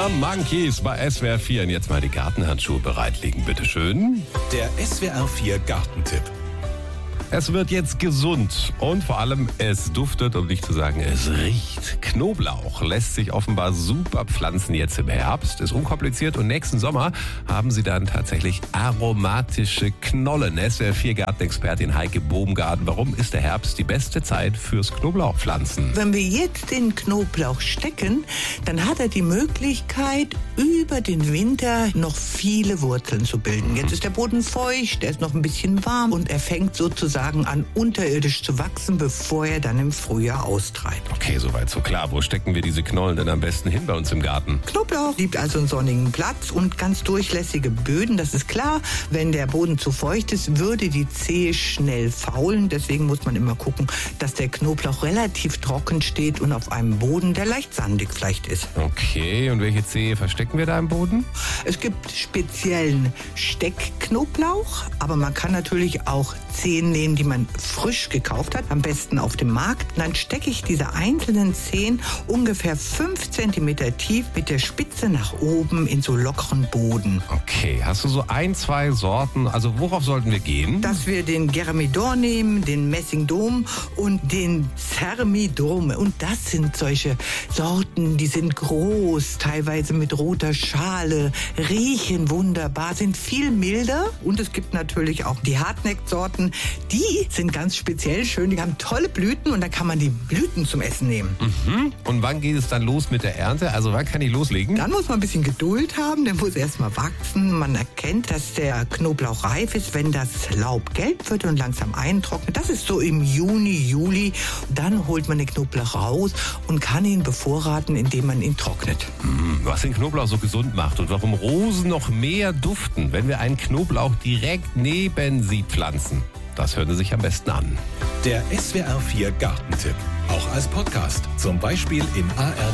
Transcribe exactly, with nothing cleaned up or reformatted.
The Monkees bei S W R vier. Und jetzt mal die Gartenhandschuhe bereitlegen, bitteschön. Der S W R vier Gartentipp. Es wird jetzt gesund und vor allem es duftet, um nicht zu sagen, es riecht. Knoblauch lässt sich offenbar super pflanzen jetzt im Herbst, ist unkompliziert und nächsten Sommer haben Sie dann tatsächlich aromatische Knollen. S W R vier Gartenexpertin Heike Bohmgarten, warum ist der Herbst die beste Zeit fürs Knoblauchpflanzen? Wenn wir jetzt den Knoblauch stecken, dann hat er die Möglichkeit, über den Winter noch viele Wurzeln zu bilden. Jetzt ist der Boden feucht, er ist noch ein bisschen warm und er fängt sozusagen an unterirdisch zu wachsen, bevor er dann im Frühjahr austreibt. Okay, soweit so klar. Wo stecken wir diese Knollen denn am besten hin bei uns im Garten? Knoblauch liebt also einen sonnigen Platz und ganz durchlässige Böden. Das ist klar, wenn der Boden zu feucht ist, würde die Zehe schnell faulen. Deswegen muss man immer gucken, dass der Knoblauch relativ trocken steht und auf einem Boden, der leicht sandig vielleicht ist. Okay, und welche Zehe verstecken wir da im Boden? Es gibt speziellen Steckknoblauch, aber man kann natürlich auch Zehen nehmen, die man frisch gekauft hat, am besten auf dem Markt. Und dann stecke ich diese einzelnen Zehen ungefähr fünf Zentimeter tief mit der Spitze nach oben in so lockeren Boden. Okay, hast du so ein, zwei Sorten, also worauf sollten wir gehen? Dass wir den Geramidor nehmen, den Messingdom und den Thermidom. Und das sind solche Sorten, die sind groß, teilweise mit roter Schale, riechen wunderbar, sind viel milder. Und es gibt natürlich auch die Hardneck-Sorten, die sind ganz speziell schön, die haben tolle Blüten und da kann man die Blüten zum Essen nehmen. Mhm. Und wann geht es dann los mit der Ernte? Also wann kann ich loslegen? Dann muss man ein bisschen Geduld haben, der muss erstmal wachsen. Man erkennt, dass der Knoblauch reif ist, wenn das Laub gelb wird und langsam eintrocknet. Das ist so im Juni, Juli. Dann holt man den Knoblauch raus und kann ihn bevorraten, indem man ihn trocknet. Mhm. Was den Knoblauch so gesund macht und warum Rosen noch mehr duften, wenn wir einen Knoblauch direkt neben sie pflanzen. Das hören Sie sich am besten an. Der S W R vier Gartentipp. Auch als Podcast. Zum Beispiel in A R